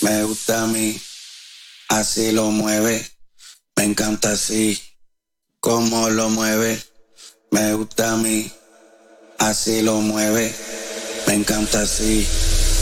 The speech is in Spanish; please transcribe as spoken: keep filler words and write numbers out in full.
me gusta a mí, así lo mueve, me encanta así, como lo mueve, me gusta a mí, así lo mueve, me encanta así.